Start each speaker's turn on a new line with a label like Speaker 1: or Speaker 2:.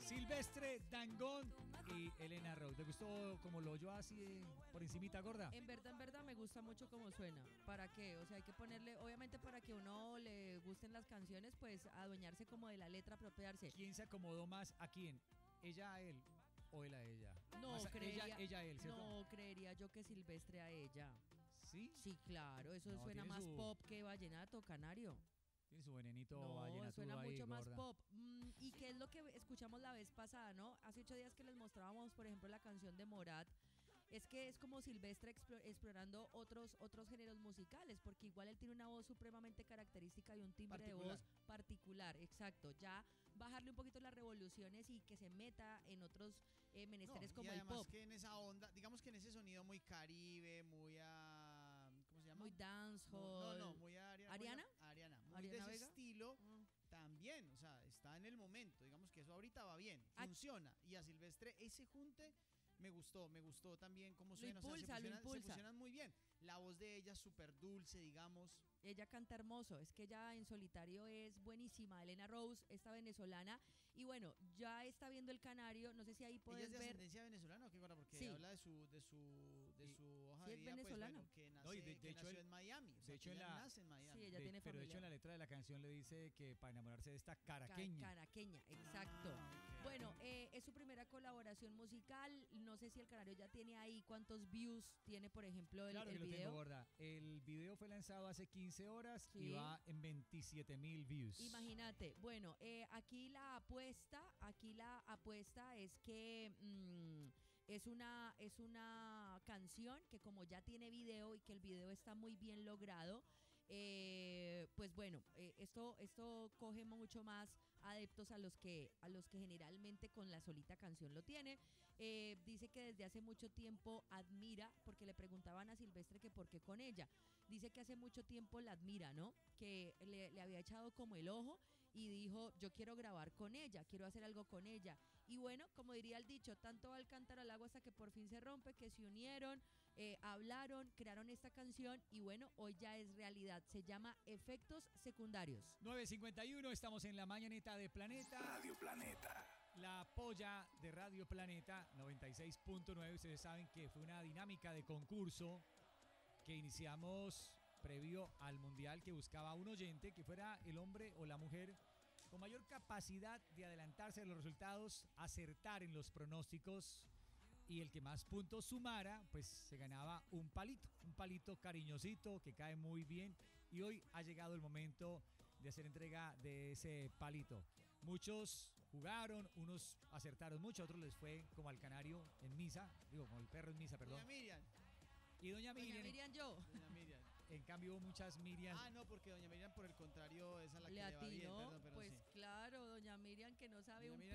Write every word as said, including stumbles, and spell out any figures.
Speaker 1: Silvestre Dangond y Elena Rose. ¿Te gustó como lo oyó así por encimita, gorda?
Speaker 2: En verdad, en verdad me gusta mucho cómo suena. ¿Para qué? O sea, hay que ponerle, obviamente para que uno le gusten las canciones, pues adueñarse como de la letra, apropiarse.
Speaker 1: ¿Quién se acomodó más a quién? ¿Ella a él o él a ella?
Speaker 2: No,
Speaker 1: Más a-
Speaker 2: creería,
Speaker 1: ella, ella a él, ¿cierto?
Speaker 2: no, creería yo que Silvestre a ella.
Speaker 1: ¿Sí?
Speaker 2: Sí, claro, eso
Speaker 1: No,
Speaker 2: suena
Speaker 1: tiene
Speaker 2: más
Speaker 1: su-
Speaker 2: pop que vallenato, canario.
Speaker 1: Tiene su venenito
Speaker 2: No,
Speaker 1: vallenatudo
Speaker 2: suena
Speaker 1: ahí,
Speaker 2: mucho más
Speaker 1: gorda.
Speaker 2: pop. Mm, ¿Y qué es lo que escuchamos la vez pasada, no? Hace ocho días que les mostrábamos, por ejemplo, la canción de Morat. Es que es como Silvestre explo- explorando otros, otros géneros musicales, porque igual él tiene una voz supremamente característica y un timbre de
Speaker 1: Particular.
Speaker 2: voz particular, exacto. Ya bajarle un poquito las revoluciones y que se meta en otros eh, menesteres
Speaker 3: No,
Speaker 2: como
Speaker 3: y
Speaker 2: el
Speaker 3: además
Speaker 2: pop.
Speaker 3: que en esa onda, digamos que en ese sonido muy caribe, muy a... ¿Cómo se llama?
Speaker 2: Muy dancehall.
Speaker 3: No, no, muy a Ariana.
Speaker 2: ¿Ariana?
Speaker 3: Muy a- Ariana. Muy
Speaker 2: ¿Ariana
Speaker 3: de ese
Speaker 2: Vega?
Speaker 3: estilo
Speaker 2: Mm.
Speaker 3: también, o sea, está en el momento. Digamos que eso ahorita va bien,
Speaker 2: Ah.
Speaker 3: funciona. Y a Silvestre ese junte me gustó, me gustó también cómo
Speaker 2: Lo
Speaker 3: suena. o sea,
Speaker 2: impulsa,
Speaker 3: se
Speaker 2: lo
Speaker 3: fusionan, se
Speaker 2: impulsa.
Speaker 3: fusionan muy bien. La voz de ella es súper dulce, digamos.
Speaker 2: Ella canta hermoso, es que ella en solitario es buenísima. Elena Rose, esta venezolana. Y bueno, ya está viendo El Canario, no sé si ahí
Speaker 3: ¿Ella
Speaker 2: puedes
Speaker 3: es de
Speaker 2: ver.
Speaker 3: ascendencia venezolana o qué cosa? Porque
Speaker 2: Sí.
Speaker 3: habla de su, de su, de su hoja
Speaker 2: Sí,
Speaker 3: de
Speaker 2: es
Speaker 3: vida, pues,
Speaker 2: venezolana.
Speaker 3: bueno, que, nace,
Speaker 1: No, y de- de
Speaker 3: que
Speaker 1: hecho
Speaker 3: nació
Speaker 1: él-
Speaker 3: en Miami. O
Speaker 1: de
Speaker 3: sea,
Speaker 1: hecho,
Speaker 3: que
Speaker 1: en
Speaker 3: ella
Speaker 1: la-
Speaker 3: nace en Miami.
Speaker 2: Sí, ella
Speaker 1: De-
Speaker 2: tiene
Speaker 1: pero de hecho
Speaker 2: familia.
Speaker 1: en la letra de la canción le dice que para enamorarse de esta
Speaker 2: Ca-
Speaker 1: caraqueña.
Speaker 2: Caraqueña, exacto.
Speaker 3: Ah, ok.
Speaker 2: Bueno, eh, es su primera colaboración musical. No sé si el Canario ya tiene ahí cuántos views tiene, por ejemplo, el,
Speaker 1: Claro
Speaker 2: el
Speaker 1: que lo
Speaker 2: video.
Speaker 1: tengo, gorda. El video fue lanzado hace quince horas
Speaker 2: Sí.
Speaker 1: y va en veintisiete mil views.
Speaker 2: Imagínate, bueno, eh, aquí la apuesta, aquí la apuesta es que mm, es una es una canción que como ya tiene video y que el video está muy bien logrado, eh, pues bueno, eh, esto esto coge mucho más adeptos a los que a los que generalmente con la solita canción lo tiene. Eh, dice que desde hace mucho tiempo admira, porque le preguntaban a Silvestre que por qué con ella. Dice que hace mucho tiempo la admira, ¿no? Que le, le había echado como el ojo y dijo, yo quiero grabar con ella, quiero hacer algo con ella. Y bueno, como diría el dicho, tanto va el cántaro al agua hasta que por fin se rompe, que se unieron, eh, hablaron, crearon esta canción y bueno, hoy ya es realidad. Se llama Efectos Secundarios.
Speaker 1: nueve cincuenta y uno, estamos en la mañanita de Planeta.
Speaker 4: Radio Planeta.
Speaker 1: La polla de Radio Planeta noventa y seis punto nueve. Ustedes saben que fue una dinámica de concurso que iniciamos previo al Mundial, que buscaba un oyente que fuera el hombre o la mujer con mayor capacidad de adelantarse a los resultados, acertar en los pronósticos, y el que más puntos sumara, pues se ganaba un palito, un palito cariñosito que cae muy bien, y hoy ha llegado el momento de hacer entrega de ese palito. Muchos jugaron, unos acertaron mucho, otros les fue como al canario en misa, digo, como el perro en misa, perdón.
Speaker 3: Doña Miriam.
Speaker 1: Y doña Miriam,
Speaker 2: Doña Miriam, yo.
Speaker 3: Doña Miriam.
Speaker 1: en cambio hubo muchas Miriam.
Speaker 3: Ah, no, porque Doña Miriam, por el contrario, es a la que
Speaker 2: Le
Speaker 3: le va bien.
Speaker 2: atinó,
Speaker 3: Perdón, pero
Speaker 2: pues
Speaker 3: sí.
Speaker 2: claro, doña Miriam que no sabe
Speaker 3: Doña
Speaker 2: un
Speaker 3: Miriam